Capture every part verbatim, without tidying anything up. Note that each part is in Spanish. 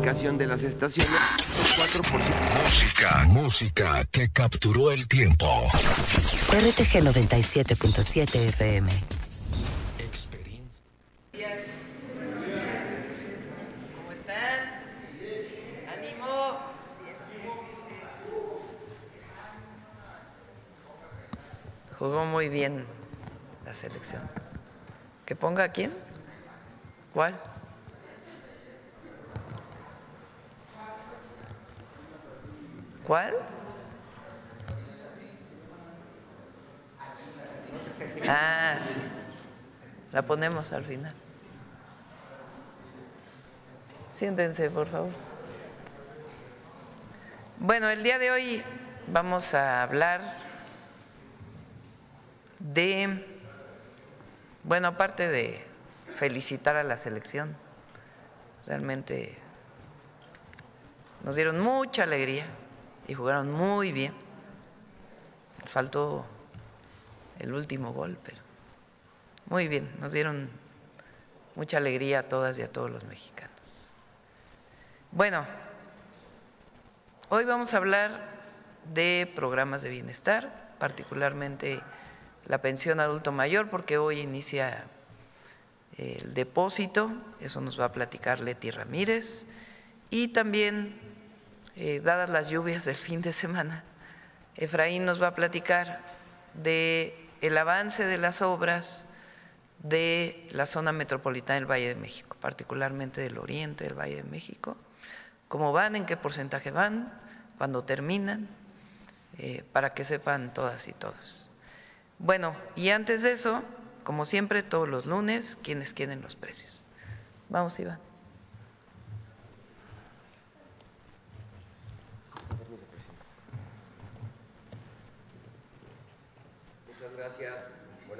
ubicación de las estaciones, cuatro por ciento. Música, música que capturó el tiempo. R T G noventa y siete punto siete F M. Experiencia. ¿Cómo están? ¡Ánimo! Jugó muy bien la selección. ¿Que ponga a quién? ¿Cuál? ¿Cuál? Ah, sí. La ponemos al final. Siéntense, por favor. Bueno, el día de hoy vamos a hablar de, bueno, aparte de felicitar a la selección, realmente nos dieron mucha alegría y jugaron muy bien. Nos faltó el último gol, pero muy bien, nos dieron mucha alegría a todas y a todos los mexicanos. Bueno, hoy vamos a hablar de programas de bienestar, particularmente la pensión adulto mayor, porque hoy inicia el depósito, eso nos va a platicar Leti Ramírez, y también, eh, dadas las lluvias del fin de semana, Efraín nos va a platicar de el avance de las obras de la zona metropolitana del Valle de México, particularmente del oriente del Valle de México, cómo van, en qué porcentaje van, cuándo terminan, eh, para que sepan todas y todos. Bueno, y antes de eso, como siempre, todos los lunes, quienes quieren los precios. Vamos, Iván. Muchas gracias. Bueno,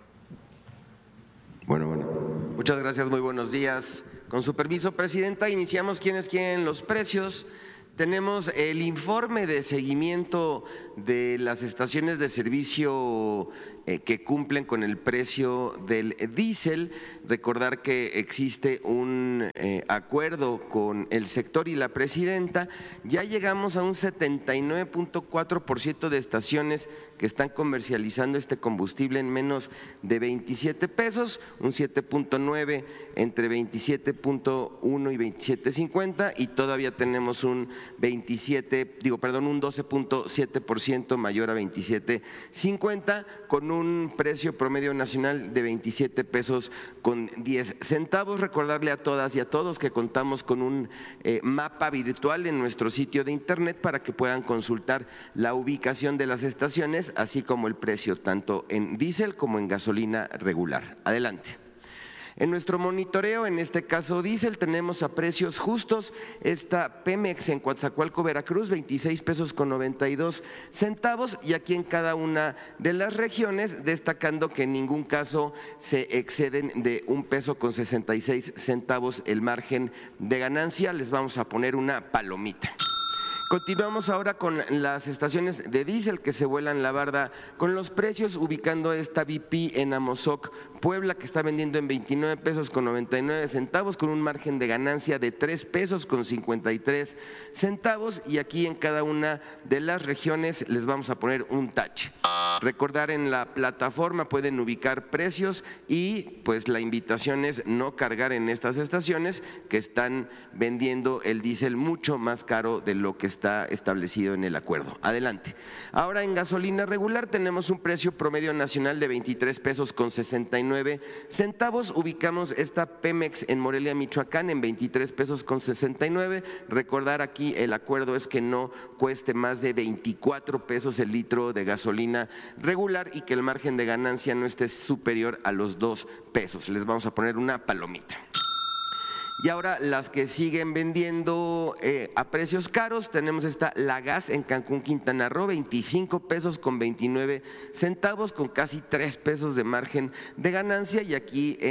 bueno, bueno. Muchas gracias, muy buenos días. Con su permiso, Presidenta, iniciamos quienes quieren los precios. Tenemos el informe de seguimiento de las estaciones de servicio eh, que cumplen con el precio del diésel. Recordar que existe un eh, acuerdo con el sector y la Presidenta. Ya llegamos a un setenta y nueve punto cuatro por ciento de estaciones que están comercializando este combustible en menos de veintisiete pesos, un siete punto nueve entre veintisiete punto uno y veintisiete cincuenta, y todavía tenemos un veintisiete, digo, perdón, un doce punto siete por ciento mayor a veintisiete cincuenta, con un precio promedio nacional de veintisiete pesos con diez centavos. Recordarle a todas y a todos que contamos con un eh, mapa virtual en nuestro sitio de internet para que puedan consultar la ubicación de las estaciones, así como el precio tanto en diésel como en gasolina regular. Adelante. En nuestro monitoreo, en este caso diésel, tenemos a precios justos esta Pemex en Coatzacoalco, Veracruz, veintiséis pesos con noventa y dos centavos, y aquí en cada una de las regiones, destacando que en ningún caso se exceden de un peso con sesenta y seis centavos el margen de ganancia. Les vamos a poner una palomita. Continuamos ahora con las estaciones de diésel que se vuelan la barda con los precios, ubicando esta B P en Amozoc, Puebla, que está vendiendo en veintinueve pesos con noventa y nueve centavos, con un margen de ganancia de tres pesos con cincuenta y tres centavos, y aquí en cada una de las regiones les vamos a poner un tache. Recordar, en la plataforma pueden ubicar precios y pues la invitación es no cargar en estas estaciones que están vendiendo el diésel mucho más caro de lo que está está establecido en el acuerdo. Adelante. Ahora, en gasolina regular tenemos un precio promedio nacional de veintitrés pesos con sesenta y nueve centavos. Ubicamos esta Pemex en Morelia, Michoacán, en veintitrés pesos con sesenta y nueve. Recordar, aquí el acuerdo es que no cueste más de veinticuatro pesos el litro de gasolina regular y que el margen de ganancia no esté superior a los dos pesos. Les vamos a poner una palomita. Y ahora las que siguen vendiendo eh, a precios caros, tenemos esta La Gas en Cancún, Quintana Roo, veinticinco pesos con veintinueve centavos, con casi tres pesos de margen de ganancia, y aquí en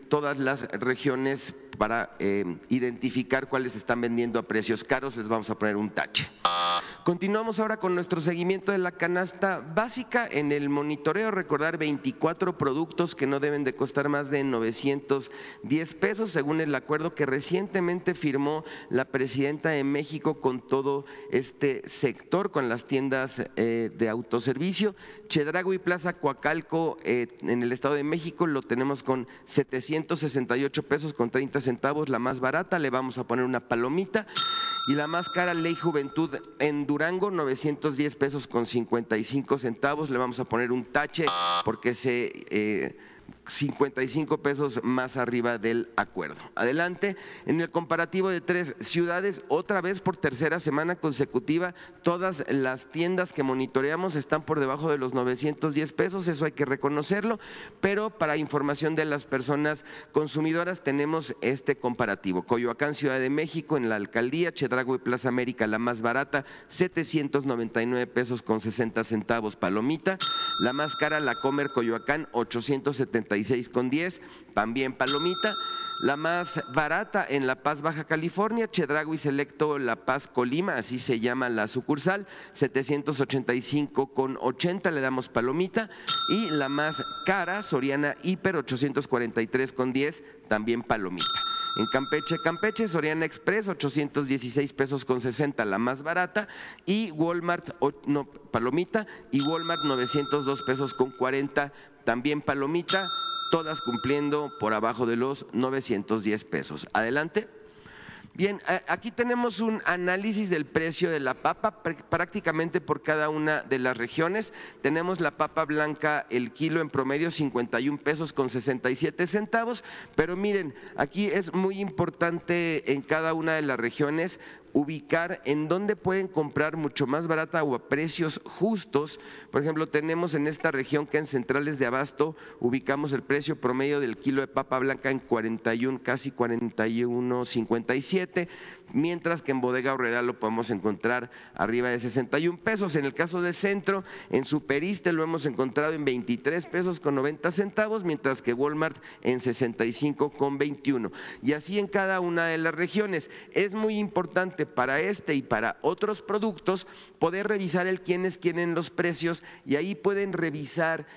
todas las regiones para eh, identificar cuáles están vendiendo a precios caros. Les vamos a poner un tache. Continuamos ahora con nuestro seguimiento de la canasta básica. En el monitoreo, recordar veinticuatro productos que no deben de costar más de novecientos diez pesos, según el acuerdo que recientemente firmó la presidenta de México con todo este sector, con las tiendas eh, de autoservicio. Chedraui Plaza Coacalco eh, en el Estado de México lo tenemos con setecientos sesenta y ocho pesos con treinta centavos, la más barata, le vamos a poner una palomita. Y la más cara, Ley Juventud en Durango, novecientos diez pesos con cincuenta y cinco centavos, le vamos a poner un tache porque se… Eh, cincuenta y cinco pesos más arriba del acuerdo. Adelante, en el comparativo de tres ciudades, otra vez por tercera semana consecutiva, todas las tiendas que monitoreamos están por debajo de los novecientos diez pesos, eso hay que reconocerlo, pero para información de las personas consumidoras tenemos este comparativo. Coyoacán, Ciudad de México, en la alcaldía, Chedraui Plaza América, la más barata, setecientos noventa y nueve pesos con sesenta centavos, palomita. La más cara, La Comer Coyoacán, ochocientos setenta y seis con diez, también palomita. La más barata en La Paz, Baja California, Chedraui Selecto La Paz Colima, así se llama la sucursal, setecientos ochenta y cinco con ochenta, le damos palomita. Y la más cara, Soriana Hiper, ochocientos cuarenta y tres con diez, también palomita. En Campeche, Campeche, Soriana Express, ochocientos dieciséis pesos con sesenta, la más barata, y Walmart, no, palomita, y Walmart novecientos dos pesos con cuarenta, también palomita, todas cumpliendo por abajo de los novecientos diez pesos. Adelante. Bien, aquí tenemos un análisis del precio de la papa prácticamente por cada una de las regiones. Tenemos la papa blanca, el kilo en promedio cincuenta y un pesos con sesenta y siete centavos, pero miren, aquí es muy importante en cada una de las regiones ubicar en dónde pueden comprar mucho más barata o a precios justos. Por ejemplo, tenemos en esta región que en centrales de abasto ubicamos el precio promedio del kilo de papa blanca en cuarenta y uno, casi cuarenta y uno cincuenta y siete, mientras que en Bodega Aurrerá lo podemos encontrar arriba de sesenta y un pesos. En el caso de Centro, en Superiste lo hemos encontrado en veintitrés pesos con noventa centavos, mientras que Walmart en sesenta y cinco con veintiuno. Y así en cada una de las regiones. Es muy importante para este y para otros productos poder revisar el quién es quién en los precios, y ahí pueden revisar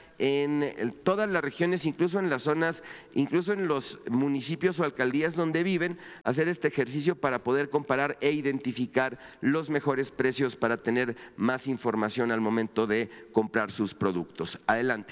en todas las regiones, incluso en las zonas, incluso en los municipios o alcaldías donde viven, hacer este ejercicio para poder comparar e identificar los mejores precios para tener más información al momento de comprar sus productos. Adelante.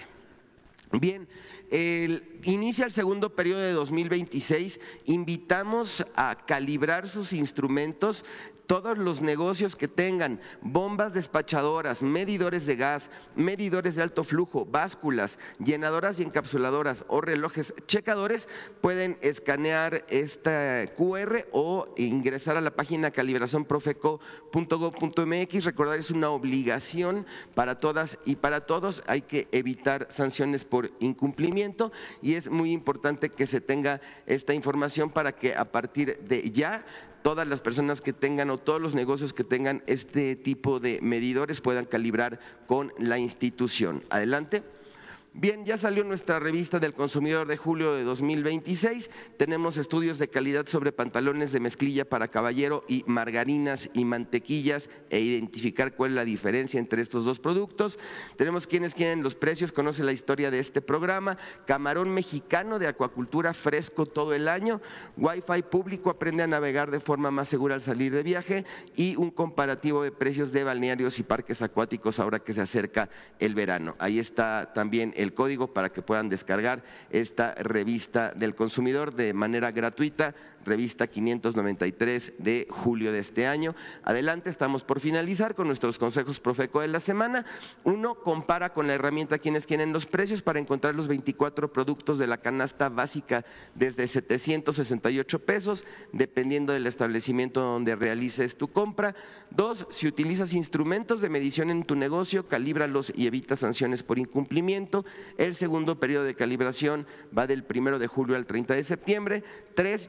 Bien, el, inicia el segundo periodo de dos mil veintiséis, invitamos a calibrar sus instrumentos. Todos los negocios que tengan bombas despachadoras, medidores de gas, medidores de alto flujo, básculas, llenadoras y encapsuladoras o relojes checadores pueden escanear esta cu erre o ingresar a la página calibración profeco punto gob punto mx. Recordar, es una obligación para todas y para todos, hay que evitar sanciones por incumplimiento y es muy importante que se tenga esta información para que a partir de ya todas las personas que tengan o todos los negocios que tengan este tipo de medidores puedan calibrar con la institución. Adelante. Bien, ya salió nuestra revista del consumidor de julio de dos mil veintiséis, tenemos estudios de calidad sobre pantalones de mezclilla para caballero y margarinas y mantequillas e identificar cuál es la diferencia entre estos dos productos. Tenemos quienes quieren los precios, conoce la historia de este programa, camarón mexicano de acuacultura fresco todo el año, Wi-Fi público, aprende a navegar de forma más segura al salir de viaje, y un comparativo de precios de balnearios y parques acuáticos ahora que se acerca el verano. Ahí está también el el código para que puedan descargar esta revista del consumidor de manera gratuita, revista quinientos noventa y tres de julio de este año. Adelante, estamos por finalizar con nuestros consejos Profeco de la semana. Uno, compara con la herramienta quienes quieren los precios para encontrar los veinticuatro productos de la canasta básica desde setecientos sesenta y ocho pesos, dependiendo del establecimiento donde realices tu compra. Dos, si utilizas instrumentos de medición en tu negocio, calíbralos y evita sanciones por incumplimiento. El segundo periodo de calibración va del primero de julio al treinta de septiembre. Tres, ya llegó el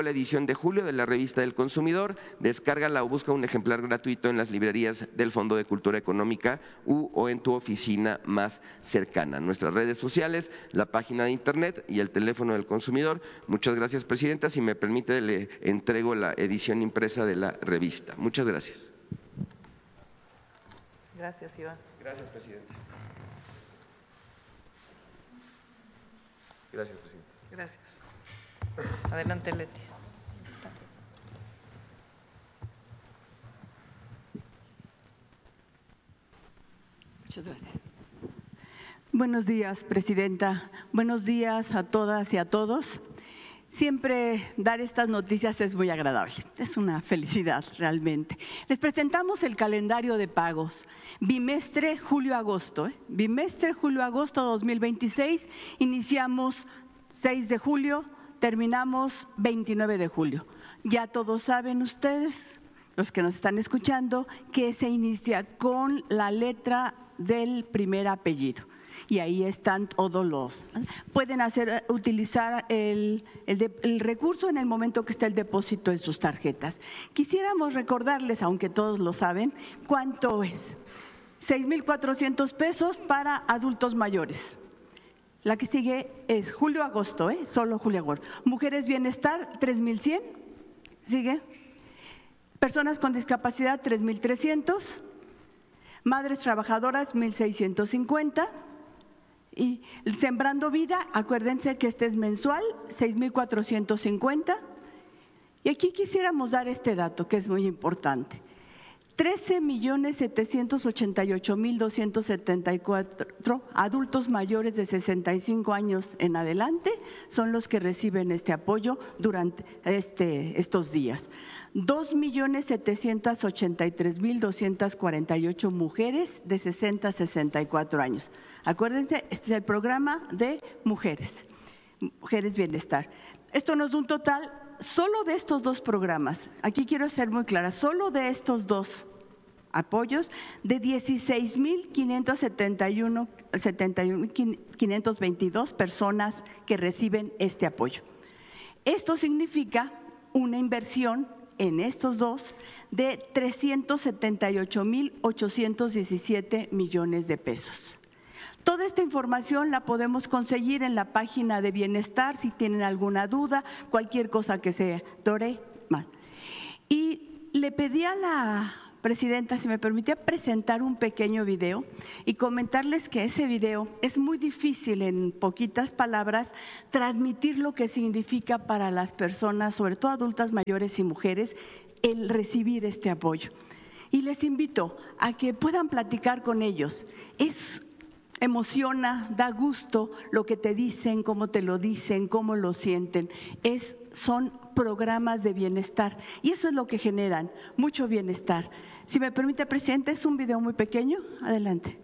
la edición de julio de la Revista del Consumidor. Descárgala o busca un ejemplar gratuito en las librerías del Fondo de Cultura Económica u o en tu oficina más cercana. Nuestras redes sociales, la página de internet y el teléfono del consumidor. Muchas gracias, presidenta. Si me permite, le entrego la edición impresa de la revista. Muchas gracias. Gracias, Iván. Gracias, presidenta. Gracias, presidenta. Gracias. Adelante, Leti. Muchas gracias. Buenos días, presidenta. Buenos días a todas y a todos. Siempre dar estas noticias es muy agradable, es una felicidad realmente. Les presentamos el calendario de pagos, bimestre julio-agosto, ¿eh? bimestre julio-agosto dos mil veintiséis, iniciamos seis de julio, terminamos veintinueve de julio. Ya todos saben ustedes, los que nos están escuchando, que se inicia con la letra del primer apellido. Y ahí están todos los… Pueden hacer, utilizar el, el, de, el recurso en el momento que está el depósito en sus tarjetas. Quisiéramos recordarles, aunque todos lo saben, cuánto es. seis mil cuatrocientos pesos para adultos mayores. La que sigue es julio-agosto, ¿eh? solo julio-agosto. Mujeres Bienestar, tres mil cien. Sigue. Personas con discapacidad, tres mil trescientos. Madres trabajadoras, mil seiscientos cincuenta. Y Sembrando Vida, acuérdense que este es mensual, seis mil cuatrocientos cincuenta. Y aquí quisiéramos dar este dato que es muy importante. trece millones setecientos ochenta y ocho mil doscientos setenta y cuatro adultos mayores de sesenta y cinco años en adelante son los que reciben este apoyo durante este, estos días. dos millones setecientos ochenta y tres mil doscientos cuarenta y ocho mujeres de sesenta a sesenta y cuatro años. Acuérdense, este es el programa de mujeres, Mujeres Bienestar. Esto nos da un total, solo de estos dos programas, aquí quiero ser muy clara, solo de estos dos apoyos, de dieciséis mil quinientos setenta y uno, quinientos veintidós personas que reciben este apoyo. Esto significa una inversión en estos dos de trescientos setenta y ocho mil ochocientos diecisiete millones de pesos. Toda esta información la podemos conseguir en la página de Bienestar, si tienen alguna duda, cualquier cosa que se dore más. Y le pedí a la presidenta, si me permitía, presentar un pequeño video y comentarles que ese video es muy difícil en poquitas palabras transmitir lo que significa para las personas, sobre todo adultas mayores y mujeres, el recibir este apoyo. Y les invito a que puedan platicar con ellos. Es emociona, da gusto lo que te dicen, cómo te lo dicen, cómo lo sienten. Es, son programas de bienestar y eso es lo que generan, mucho bienestar. Si me permite, presidente, es un video muy pequeño. Adelante.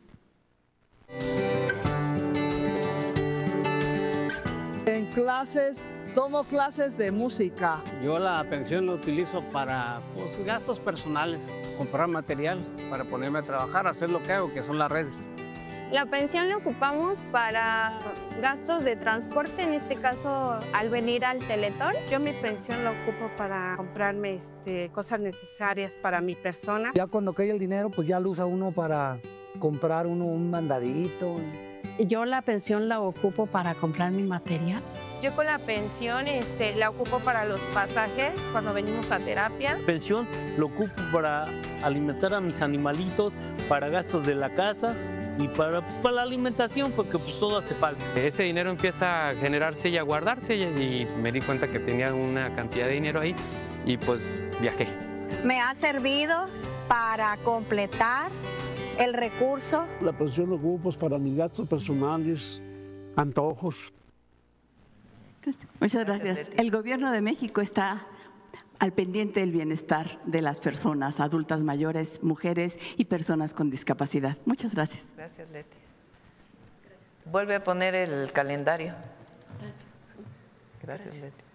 En clases, tomo clases de música. Yo la pensión la utilizo para pues, gastos personales, comprar material para ponerme a trabajar, hacer lo que hago, que son las redes. La pensión la ocupamos para gastos de transporte, en este caso al venir al Teletón. Yo mi pensión la ocupo para comprarme este, cosas necesarias para mi persona. Ya cuando cae el dinero, pues ya lo usa uno para comprar uno un mandadito. Yo la pensión la ocupo para comprar mi material. Yo con la pensión este, la ocupo para los pasajes cuando venimos a terapia. La pensión lo ocupo para alimentar a mis animalitos, para gastos de la casa y para, para la alimentación, porque pues todo hace falta. Ese dinero empieza a generarse y a guardarse y me di cuenta que tenía una cantidad de dinero ahí y pues viajé. Me ha servido para completar el recurso. La pensión lo ocupo pues, para mis gastos personales, antojos. Muchas gracias. El Gobierno de México está al pendiente del bienestar de las personas, adultas mayores, mujeres y personas con discapacidad. Muchas gracias. Gracias, Leti. Vuelve a poner el calendario. Gracias, gracias, gracias. Leti.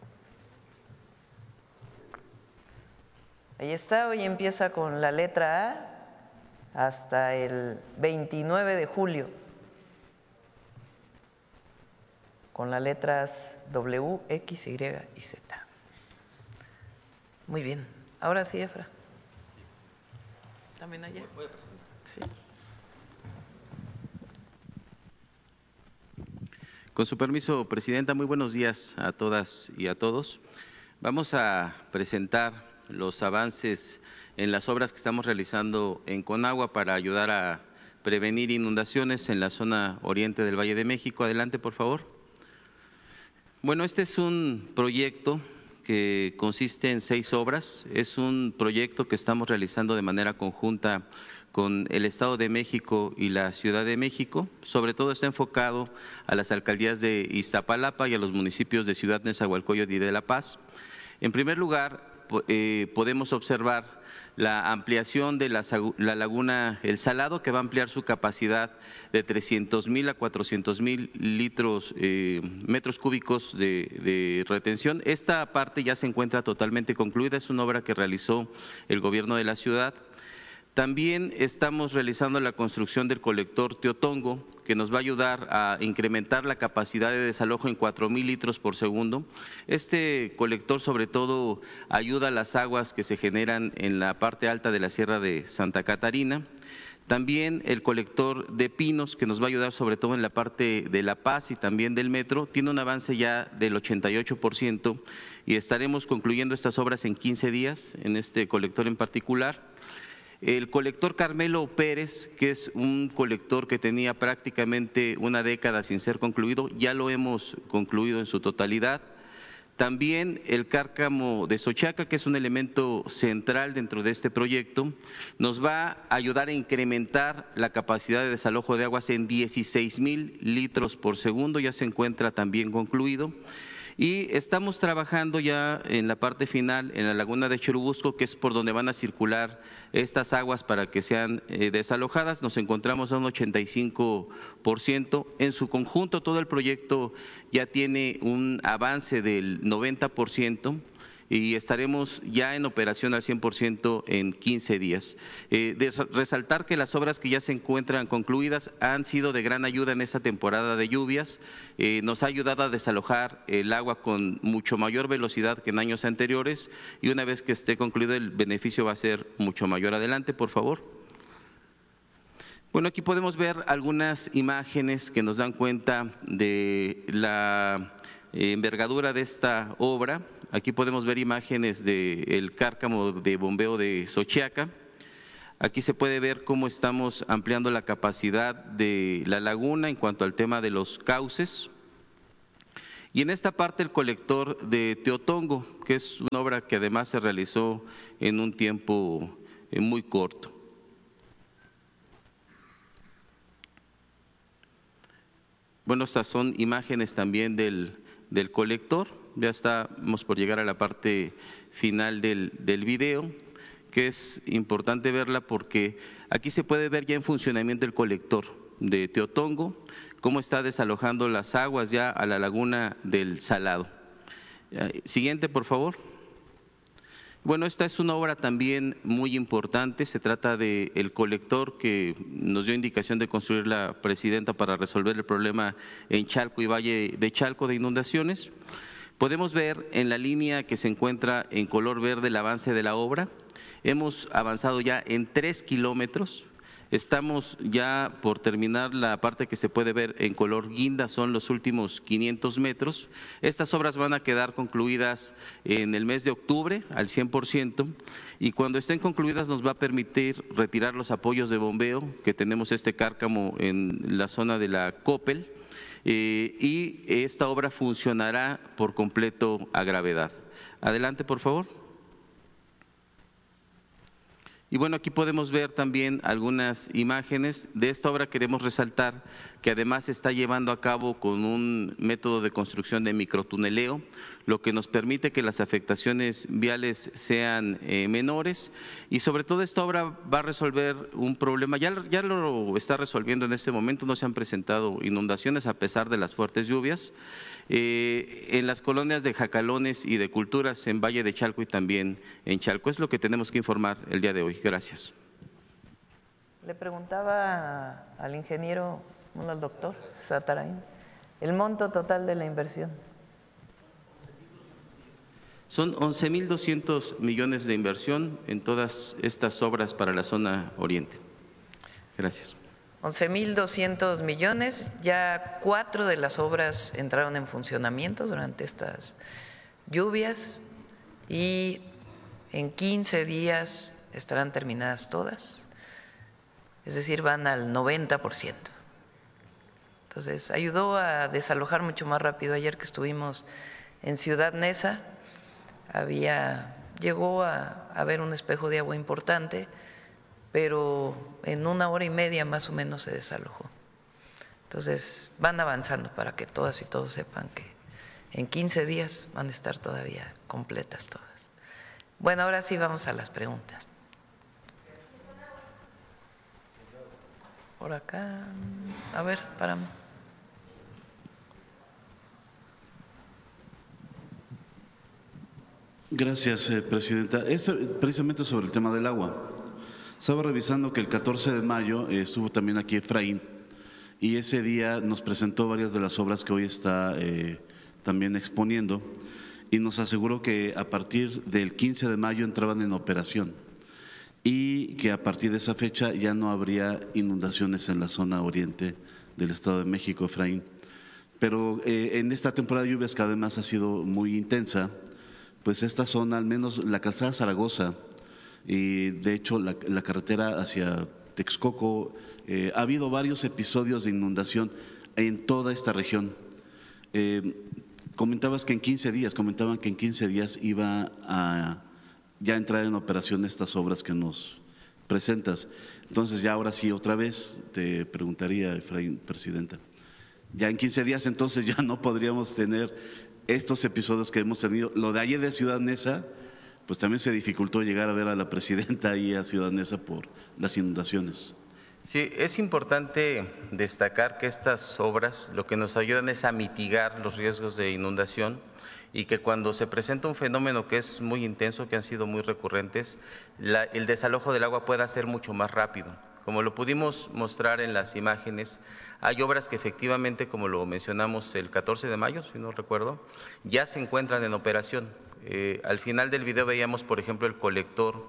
Ahí está, hoy empieza con la letra A hasta el veintinueve de julio, con las letras W, X, Y y Z. Muy bien. Ahora sí, Efra. ¿También allá? Voy a presentar. Sí. Con su permiso, Presidenta, muy buenos días a todas y a todos. Vamos a presentar los avances en las obras que estamos realizando en Conagua para ayudar a prevenir inundaciones en la zona oriente del Valle de México. Adelante, por favor. Bueno, este es un proyecto que consiste en seis obras. Es un proyecto que estamos realizando de manera conjunta con el Estado de México y la Ciudad de México. Sobre todo está enfocado a las alcaldías de Iztapalapa y a los municipios de Ciudad Nezahualcóyotl y de La Paz. En primer lugar, eh, podemos observar la ampliación de la, la laguna El Salado, que va a ampliar su capacidad de trescientos mil a cuatrocientos mil litros, eh, metros cúbicos de, de retención. Esta parte ya se encuentra totalmente concluida, es una obra que realizó el gobierno de la ciudad. También estamos realizando la construcción del colector Teotongo, que nos va a ayudar a incrementar la capacidad de desalojo en cuatro mil litros por segundo. Este colector sobre todo ayuda a las aguas que se generan en la parte alta de la Sierra de Santa Catarina. También el colector de Pinos, que nos va a ayudar sobre todo en la parte de La Paz y también del metro, tiene un avance ya del ochenta y ocho por ciento y estaremos concluyendo estas obras en quince días, en este colector en particular. El colector Carmelo Pérez, que es un colector que tenía prácticamente una década sin ser concluido, ya lo hemos concluido en su totalidad. También el cárcamo de Xochiaca, que es un elemento central dentro de este proyecto, nos va a ayudar a incrementar la capacidad de desalojo de aguas en dieciséis mil litros por segundo, ya se encuentra también concluido. Y estamos trabajando ya en la parte final, en la laguna de Churubusco, que es por donde van a circular estas aguas para que sean eh, desalojadas. Nos encontramos a un ochenta y cinco por ciento. En su conjunto, todo el proyecto ya tiene un avance del noventa por ciento. Y estaremos ya en operación al cien por ciento en quince días. Eh, de resaltar que las obras que ya se encuentran concluidas han sido de gran ayuda en esta temporada de lluvias. Eh, nos ha ayudado a desalojar el agua con mucho mayor velocidad que en años anteriores y una vez que esté concluido el beneficio va a ser mucho mayor. Adelante, por favor. Bueno, aquí podemos ver algunas imágenes que nos dan cuenta de la envergadura de esta obra. Aquí podemos ver imágenes del cárcamo de bombeo de Xochiaca. Aquí se puede ver cómo estamos ampliando la capacidad de la laguna en cuanto al tema de los cauces. Y en esta parte el colector de Teotongo, que es una obra que además se realizó en un tiempo muy corto. Bueno, estas son imágenes también del, del colector. Ya estamos por llegar a la parte final del, del video, que es importante verla porque aquí se puede ver ya en funcionamiento el colector de Teotongo, cómo está desalojando las aguas ya a la laguna del Salado. Siguiente, por favor. Bueno, esta es una obra también muy importante, se trata del colector que nos dio indicación de construir la presidenta para resolver el problema en Chalco y Valle de Chalco de inundaciones. Podemos ver en la línea que se encuentra en color verde el avance de la obra. Hemos avanzado ya en tres kilómetros. Estamos ya por terminar la parte que se puede ver en color guinda, son los últimos quinientos metros. Estas obras van a quedar concluidas en el mes de octubre al cien por ciento y cuando estén concluidas nos va a permitir retirar los apoyos de bombeo que tenemos este cárcamo en la zona de la Coppel. Eh, y esta obra funcionará por completo a gravedad. Adelante, por favor. Y bueno, aquí podemos ver también algunas imágenes de esta obra. Queremos resaltar que además se está llevando a cabo con un método de construcción de microtuneleo, lo que nos permite que las afectaciones viales sean eh, menores y sobre todo esta obra va a resolver un problema, ya, ya lo está resolviendo en este momento, no se han presentado inundaciones a pesar de las fuertes lluvias, eh, en las colonias de Jacalones y de Culturas en Valle de Chalco y también en Chalco. Es lo que tenemos que informar el día de hoy. Gracias. Le preguntaba al ingeniero, no al doctor Satarain, el monto total de la inversión. Son once mil doscientos millones de inversión en todas estas obras para la zona oriente. Gracias. once mil doscientos millones, ya cuatro de las obras entraron en funcionamiento durante estas lluvias y en quince días estarán terminadas todas, es decir, van al noventa por ciento. Entonces, ayudó a desalojar mucho más rápido. Ayer que estuvimos en Ciudad Neza, había, llegó a haber un espejo de agua importante, pero en una hora y media más o menos se desalojó. Entonces, van avanzando para que todas y todos sepan que en quince días van a estar todavía completas todas. Bueno, ahora sí vamos a las preguntas. Por acá, a ver, paramos. Gracias, eh, Presidenta. Es precisamente sobre el tema del agua. Estaba revisando que el catorce de mayo eh, estuvo también aquí Efraín y ese día nos presentó varias de las obras que hoy está eh, también exponiendo y nos aseguró que a partir del quince de mayo entraban en operación y que a partir de esa fecha ya no habría inundaciones en la zona oriente del Estado de México, Efraín. Pero eh, en esta temporada de lluvias, que además ha sido muy intensa, pues esta zona, al menos la calzada Zaragoza, y de hecho la, la carretera hacia Texcoco, eh, ha habido varios episodios de inundación en toda esta región. Eh, comentabas que en quince días, comentaban que en quince días iba a ya entrar en operación estas obras que nos presentas. Entonces ya ahora sí, otra vez te preguntaría, Efraín, Presidenta, ya en quince días entonces ya no podríamos tener estos episodios que hemos tenido. Lo de ayer de Ciudad Neza, pues también se dificultó llegar a ver a la Presidenta ahí a Ciudad Neza por las inundaciones. Sí, es importante destacar que estas obras lo que nos ayudan es a mitigar los riesgos de inundación y que cuando se presenta un fenómeno que es muy intenso, que han sido muy recurrentes, la, el desalojo del agua pueda ser mucho más rápido. Como lo pudimos mostrar en las imágenes, hay obras que efectivamente, como lo mencionamos el catorce de mayo, si no recuerdo, ya se encuentran en operación. Eh, al final del video veíamos, por ejemplo, el colector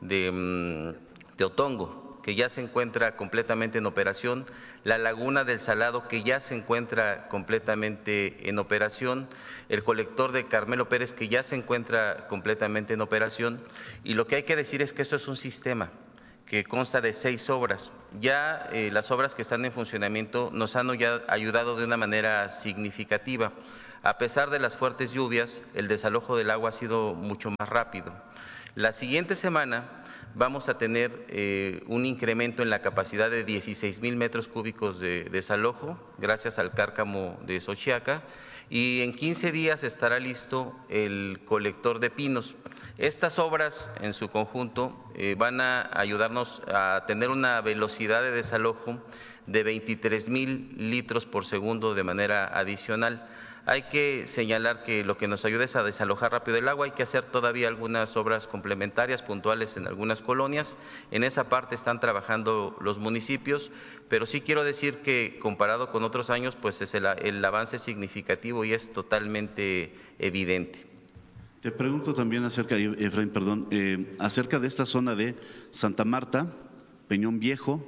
de, de Otongo, que ya se encuentra completamente en operación, la laguna del Salado, que ya se encuentra completamente en operación, el colector de Carmelo Pérez, que ya se encuentra completamente en operación, y lo que hay que decir es que esto es un sistema que consta de seis obras. Ya eh, las obras que están en funcionamiento nos han ya ayudado de una manera significativa. A pesar de las fuertes lluvias, el desalojo del agua ha sido mucho más rápido. La siguiente semana vamos a tener eh, un incremento en la capacidad de dieciséis mil metros cúbicos de desalojo, gracias al cárcamo de Xochiaca, y en quince días estará listo el colector de pinos. Estas obras en su conjunto eh, van a ayudarnos a tener una velocidad de desalojo de veintitrés mil litros por segundo de manera adicional. Hay que señalar que lo que nos ayuda es a desalojar rápido el agua. Hay que hacer todavía algunas obras complementarias puntuales en algunas colonias. En esa parte están trabajando los municipios, pero sí quiero decir que comparado con otros años, pues es el, el avance significativo y es totalmente evidente. Te pregunto también acerca, Efraín, perdón, eh, acerca de esta zona de Santa Marta, Peñón Viejo,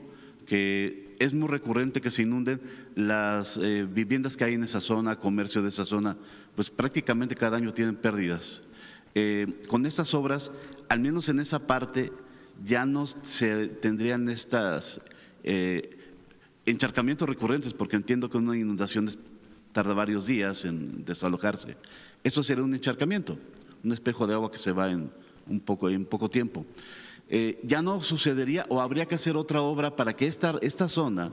que es muy recurrente que se inunden las eh, viviendas que hay en esa zona, comercio de esa zona, pues prácticamente cada año tienen pérdidas. Eh, con estas obras, al menos en esa parte, ya no se tendrían estas eh, encharcamientos recurrentes, porque entiendo que una inundación tarda varios días en desalojarse. Eso sería un encharcamiento, un espejo de agua que se va en un poco, en poco tiempo. Eh, ya no sucedería o habría que hacer otra obra para que esta, esta zona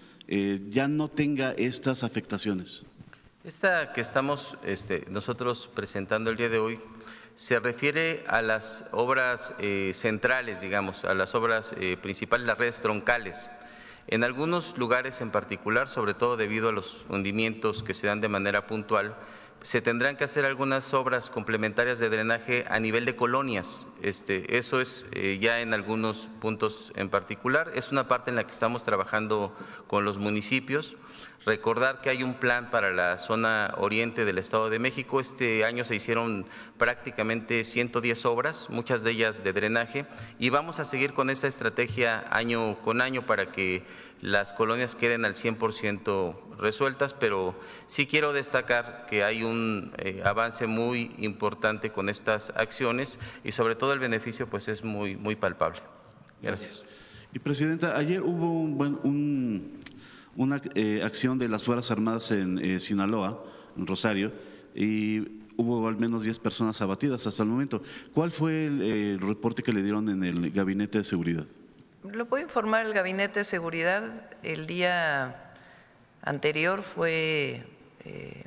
eh, ya no tenga estas afectaciones. Esta que estamos este, nosotros presentando el día de hoy se refiere a las obras eh, centrales, digamos, a las obras eh, principales, las redes troncales. En algunos lugares en particular, sobre todo debido a los hundimientos que se dan de manera puntual, se tendrán que hacer algunas obras complementarias de drenaje a nivel de colonias. Este, eso es eh, ya en algunos puntos en particular. Es una parte en la que estamos trabajando con los municipios Recordar que hay un plan para la zona oriente del Estado de México. Este año se hicieron prácticamente ciento diez obras, muchas de ellas de drenaje, y vamos a seguir con esa estrategia año con año para que las colonias queden al cien por ciento resueltas, pero sí quiero destacar que hay un eh, avance muy importante con estas acciones y sobre todo el beneficio pues es muy, muy palpable. Gracias. Y Presidenta, ayer hubo un, buen- un una eh, acción de las Fuerzas Armadas en eh, Sinaloa, en Rosario, y hubo al menos diez personas abatidas hasta el momento. ¿Cuál fue el, eh, el reporte que le dieron en el Gabinete de Seguridad? Lo puedo informar el Gabinete de Seguridad. El día anterior fue, eh,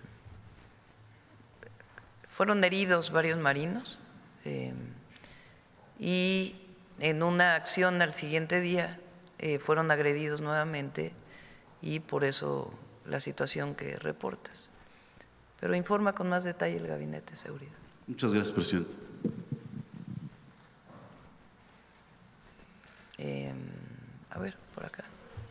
fueron heridos varios marinos eh, y en una acción al siguiente día eh, fueron agredidos nuevamente y por eso la situación que reportas. Pero informa con más detalle el Gabinete de Seguridad. Muchas gracias, Presidente. Eh, a ver, por acá.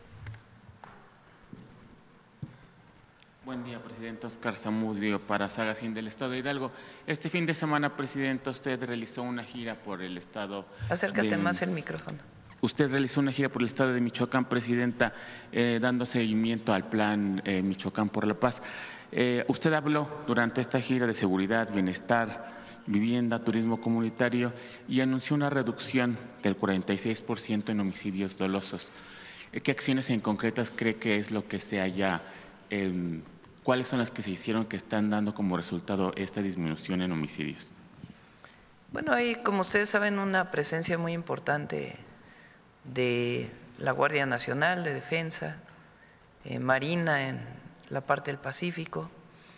Buen día, Presidente. Oscar Zamudio para Saga cien del Estado de Hidalgo. Este fin de semana, Presidente, usted realizó una gira por el Estado. Acércate de, más el micrófono. Usted realizó una gira por el Estado de Michoacán, Presidenta, eh, dando seguimiento al plan eh, Michoacán por la Paz. Eh, usted habló durante esta gira de seguridad, bienestar, vivienda, turismo comunitario y anunció una reducción del cuarenta y seis por ciento en homicidios dolosos. ¿Qué acciones en concretas cree que es lo que se haya, eh, cuáles son las que se hicieron que están dando como resultado esta disminución en homicidios? Bueno, hay, como ustedes saben, una presencia muy importante de la Guardia Nacional de Defensa, eh, Marina en la parte del Pacífico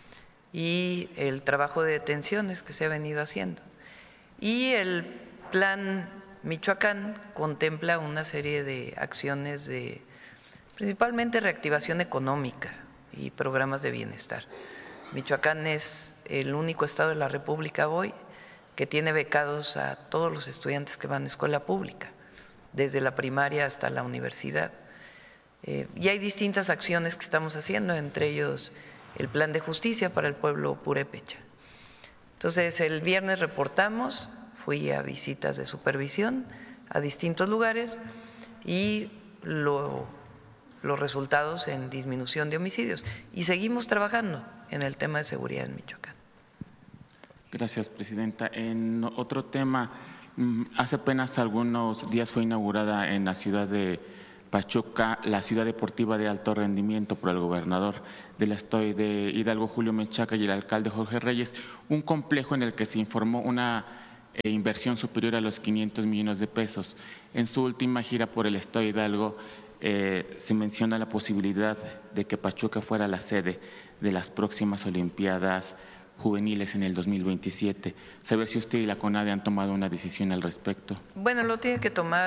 y el trabajo de detenciones que se ha venido haciendo. Y el plan Michoacán contempla una serie de acciones de principalmente reactivación económica y programas de bienestar. Michoacán es el único estado de la República hoy que tiene becados a todos los estudiantes que van a escuela pública, desde la primaria hasta la universidad. Eh, y hay distintas acciones que estamos haciendo, entre ellos el plan de justicia para el pueblo purépecha. Entonces, el viernes reportamos, fui a visitas de supervisión a distintos lugares y lo, los resultados en disminución de homicidios. Y seguimos trabajando en el tema de seguridad en Michoacán. Gracias, Presidenta. En otro tema, hace apenas algunos días fue inaugurada en la ciudad de Pachuca la ciudad deportiva de alto rendimiento por el gobernador del estado de Hidalgo, Julio Menchaca, y el alcalde Jorge Reyes, un complejo en el que se informó una eh, inversión superior a los quinientos millones de pesos. En su última gira por el estado de Hidalgo eh, se menciona la posibilidad de que Pachuca fuera la sede de las próximas Olimpiadas juveniles en el dos mil veintisiete. Saber si usted y la CONADE han tomado una decisión al respecto. Bueno, lo tiene que tomar